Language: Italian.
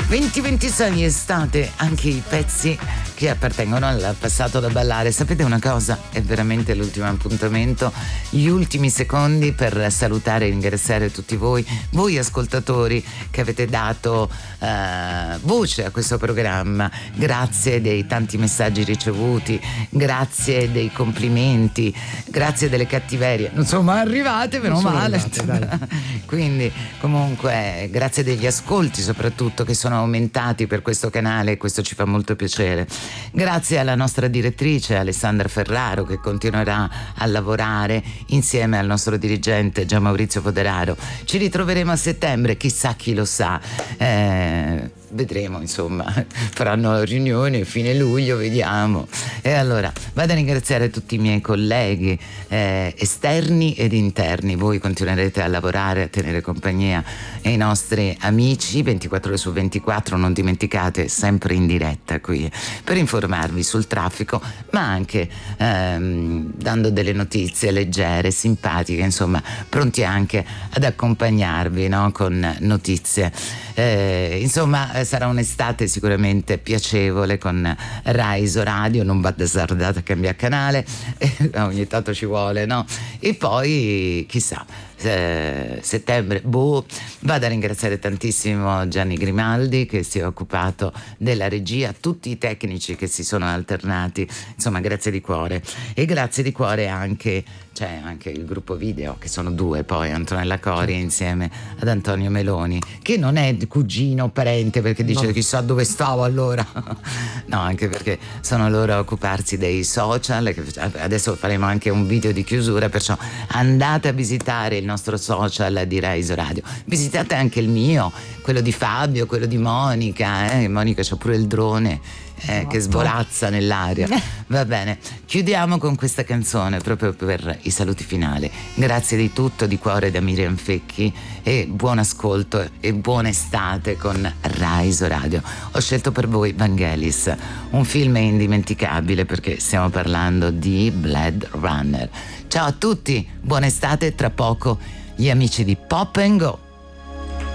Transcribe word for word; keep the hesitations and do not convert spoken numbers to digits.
venti ventisei estate, anche i pezzi che appartengono al passato da ballare. Sapete una cosa? È veramente l'ultimo appuntamento, gli ultimi secondi per salutare e ringraziare tutti voi, voi ascoltatori che avete dato uh, voce a questo programma. Grazie dei tanti messaggi ricevuti, grazie dei complimenti, grazie delle cattiverie. Non sono mai arrivate, meno male. Arrivate, quindi comunque grazie degli ascolti soprattutto, che sono aumentati per questo canale, e questo ci fa molto piacere. Grazie alla nostra direttrice Alessandra Ferraro, che continuerà a lavorare insieme al nostro dirigente Gian Maurizio Foderaro. Ci ritroveremo a settembre, chissà, chi lo sa, eh, vedremo, insomma, faranno riunioni fine luglio, vediamo. E allora vado a ringraziare tutti i miei colleghi eh, esterni ed interni. Voi continuerete a lavorare, a tenere compagnia ai nostri amici ventiquattro ore su ventiquattro, non dimenticate, sempre in diretta qui per informarvi sul traffico, ma anche ehm, dando delle notizie leggere, simpatiche, insomma, pronti anche ad accompagnarvi, no? Con notizie. Eh, insomma, sarà un'estate sicuramente piacevole con Raiso Radio, non va azzardata a cambiare canale, eh, ogni tanto ci vuole, no? E poi chissà, eh, settembre, boh, vado a ringraziare tantissimo Gianni Grimaldi, che si è occupato della regia, tutti i tecnici che si sono alternati, insomma, grazie di cuore. E grazie di cuore anche, c'è anche il gruppo video, che sono due poi, Antonella Cori insieme ad Antonio Meloni, che non è cugino parente, perché dice no, chissà dove stavo allora. No, anche perché sono loro a occuparsi dei social, che adesso faremo anche un video di chiusura, perciò andate a visitare il nostro social di Raiso Radio, visitate anche il mio, quello di Fabio, quello di Monica, eh? Monica c'ha pure il drone eh, che svolazza nell'aria. Va bene, chiudiamo con questa canzone proprio per i saluti finali. Grazie di tutto di cuore da Miriam Fecchi, e buon ascolto e buona estate con Raiso Radio. Ho scelto per voi Vangelis, un film indimenticabile perché stiamo parlando di Blade Runner. Ciao a tutti, buona estate, tra poco gli amici di Pop and Go.